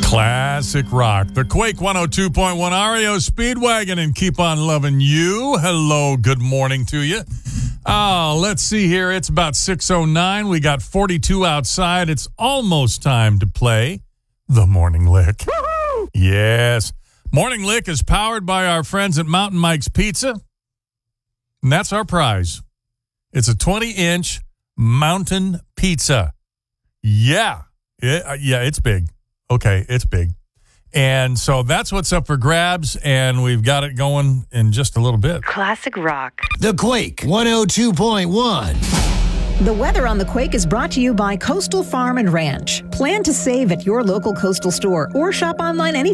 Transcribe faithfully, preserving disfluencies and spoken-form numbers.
Classic rock. The Quake one oh two point one R E O Speedwagon and Keep On Loving You. Hello, good morning to you. Oh, let's see here. It's about six oh nine. We got forty-two outside. It's almost time to play the Morning Lick. Woo-hoo! Yes. Morning Lick is powered by our friends at Mountain Mike's Pizza. And that's our prize. It's a twenty-inch mountain pizza. Yeah. It, uh, yeah, it's big. Okay, it's big. And so that's what's up for grabs, and we've got it going in just a little bit. Classic rock. The Quake one oh two point one. The weather on the Quake is brought to you by Coastal Farm and Ranch. Plan to save at your local Coastal store or shop online anytime.